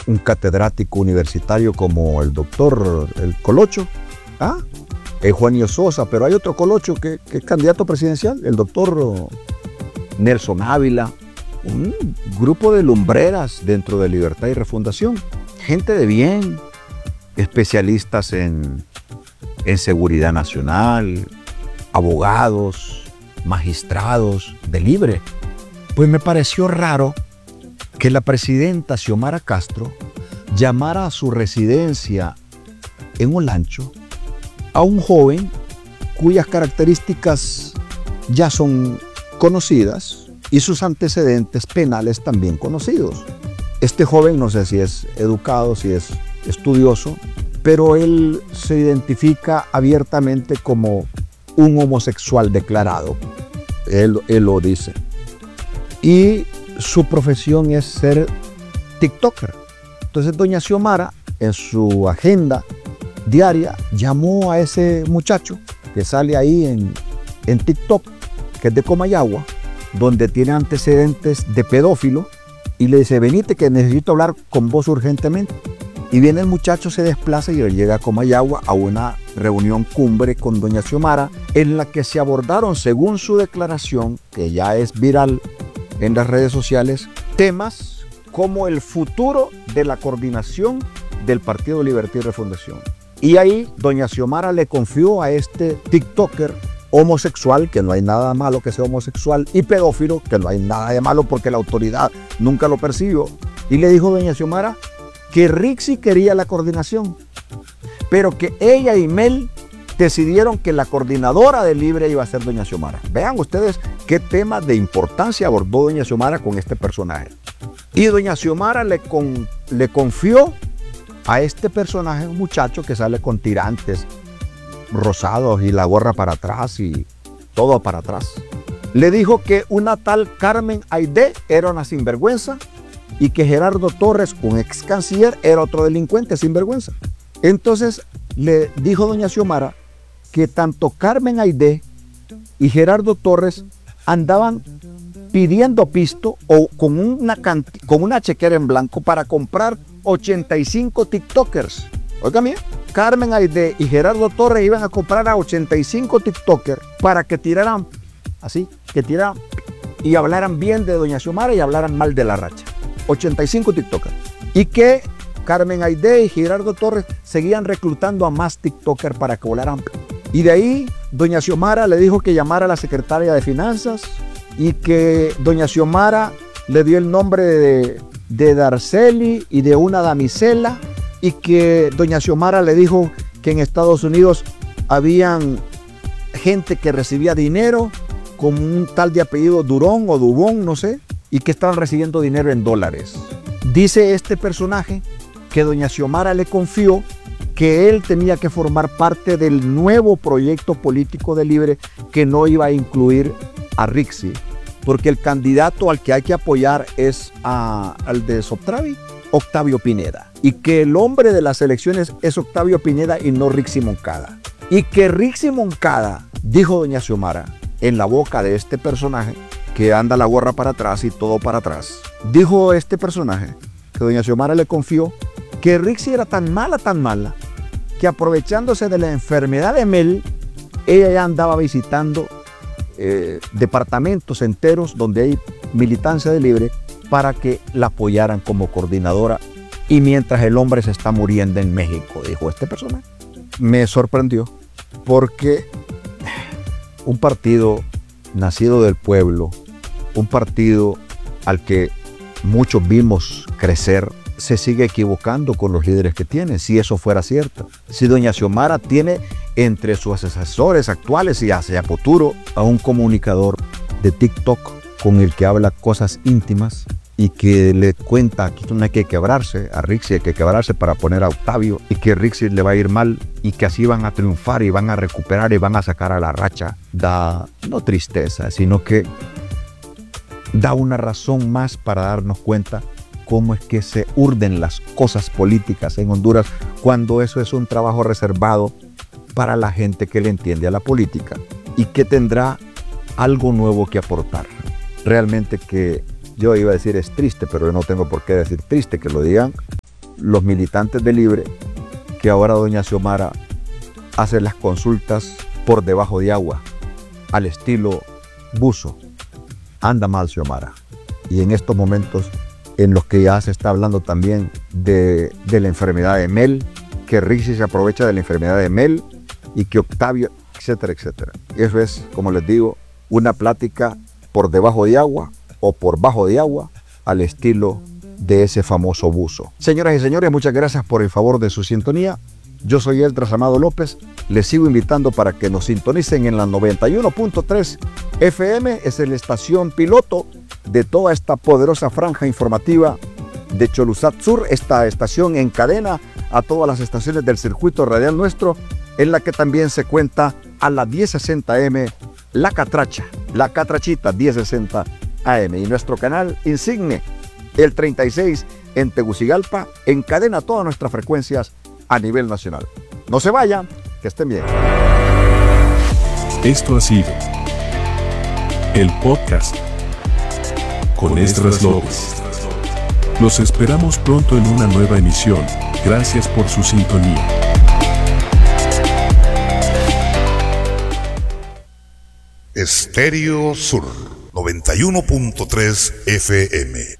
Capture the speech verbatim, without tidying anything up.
un catedrático universitario como el doctor el Colocho, ¿ah? Eugenio Sosa, pero hay otro Colocho que, que es candidato presidencial, el doctor Nelson Ávila, un grupo de lumbreras dentro de Libertad y Refundación, gente de bien, especialistas en, en seguridad nacional, abogados, magistrados de Libre. Pues me pareció raro que la presidenta Xiomara Castro llamara a su residencia en Olancho a un joven cuyas características ya son conocidas y sus antecedentes penales también conocidos. Este joven no sé si es educado, si es estudioso, pero él se identifica abiertamente como un homosexual declarado. Él, él lo dice. Y su profesión es ser TikToker. Entonces doña Xiomara, en su agenda diaria, llamó a ese muchacho que sale ahí en, en TikTok, que es de Comayagua, donde tiene antecedentes de pedófilo, y le dice: venite que necesito hablar con vos urgentemente. Y viene el muchacho, se desplaza y él llega a Comayagua a una reunión cumbre con doña Xiomara, en la que se abordaron, según su declaración, que ya es viral en las redes sociales, temas como el futuro de la coordinación del Partido Libertad y Refundación. Y ahí doña Xiomara le confió a este TikToker homosexual, que no hay nada malo que sea homosexual, y pedófilo, que no hay nada de malo porque la autoridad nunca lo persiguió, y le dijo doña Xiomara que Rixi quería la coordinación, pero que ella y Mel decidieron que la coordinadora de Libre iba a ser doña Xiomara. Vean ustedes qué tema de importancia abordó doña Xiomara con este personaje. Y doña Xiomara le, con, le confió a este personaje, un muchacho que sale con tirantes rosados y la gorra para atrás y todo para atrás. Le dijo que una tal Carmen Aidé era una sinvergüenza y que Gerardo Torres, un ex canciller, era otro delincuente sinvergüenza. Entonces le dijo doña Xiomara que tanto Carmen Aidé y Gerardo Torres andaban pidiendo pisto o con una, con una chequera en blanco para comprar ochenta y cinco TikTokers. Oigan bien, Carmen Aidé y Gerardo Torres iban a comprar a ochenta y cinco TikTokers para que tiraran así, que tiraran y hablaran bien de doña Xiomara y hablaran mal de la Racha. ochenta y cinco TikTokers. Y que Carmen Aidé y Gerardo Torres seguían reclutando a más TikTokers para que volaran. Y de ahí doña Xiomara le dijo que llamara a la secretaria de Finanzas y que doña Xiomara le dio el nombre de, de Darceli y de una damisela, y que doña Xiomara le dijo que en Estados Unidos habían gente que recibía dinero como un tal de apellido Durón o Dubón, no sé, y que estaban recibiendo dinero en dólares. Dice este personaje que doña Xiomara le confió que él tenía que formar parte del nuevo proyecto político de Libre, que no iba a incluir a Rixi, porque el candidato al que hay que apoyar es a, al de Soptravi, Octavio Pineda, y que el hombre de las elecciones es Octavio Pineda y no Rixi Moncada. Y que Rixi Moncada, dijo doña Xiomara, en la boca de este personaje, que anda la gorra para atrás y todo para atrás, dijo este personaje que doña Xiomara le confió que Rixi era tan mala, tan mala, que aprovechándose de la enfermedad de Mel, ella ya andaba visitando eh, departamentos enteros donde hay militancia de Libre para que la apoyaran como coordinadora, y mientras el hombre se está muriendo en México, dijo este personaje. Me sorprendió porque un partido nacido del pueblo, un partido al que muchos vimos crecer, se sigue equivocando con los líderes que tiene, si eso fuera cierto. Si doña Xiomara tiene entre sus asesores actuales y hacia futuro a un comunicador de TikTok con el que habla cosas íntimas y que le cuenta que no hay que quebrarse, a Rixi hay que quebrarse para poner a Octavio, y que Rixi le va a ir mal y que así van a triunfar y van a recuperar y van a sacar a la Racha, da no tristeza, sino que da una razón más para darnos cuenta cómo es que se urden las cosas políticas en Honduras, cuando eso es un trabajo reservado para la gente que le entiende a la política y que tendrá algo nuevo que aportar. Realmente que yo iba a decir es triste, pero no tengo por qué decir triste, que lo digan los militantes de Libre que ahora doña Xiomara hace las consultas por debajo de agua, al estilo buzo. Anda mal Xiomara. Y en estos momentos en los que ya se está hablando también de, de la enfermedad de Mel, que Rixi se aprovecha de la enfermedad de Mel y que Octavio, etcétera, etcétera. Eso es, como les digo, una plática por debajo de agua o por bajo de agua al estilo de ese famoso buzo. Señoras y señores, muchas gracias por el favor de su sintonía. Yo soy Esdras Amado López. Les sigo invitando para que nos sintonicen en la noventa y uno punto tres F M. Es la estación piloto de toda esta poderosa franja informativa de Choluzat Sur. Esta estación encadena a todas las estaciones del circuito radial nuestro, en la que también se cuenta a la diez sesenta A M La Catracha, La Catrachita diez sesenta A M. Y nuestro canal insigne, el treinta y seis en Tegucigalpa, encadena todas nuestras frecuencias a nivel nacional. No se vayan, que estén bien. Esto ha sido el podcast con Esdras López. Los esperamos pronto en una nueva emisión. Gracias por su sintonía. Estéreo Sur noventa y uno punto tres F M.